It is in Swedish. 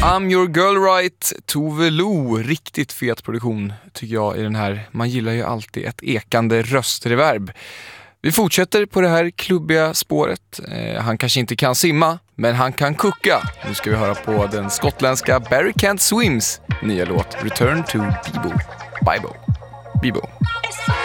I'm your girl right, Tove Lo. Riktigt fet produktion tycker jag i den här. Man gillar ju alltid ett ekande röstreverb. Vi fortsätter på det här klubbiga spåret. Han kanske inte kan simma, men han kan kucka. Nu ska vi höra på den skottländska Barry Can't Swims nya låt Return to Bibo. Bibo.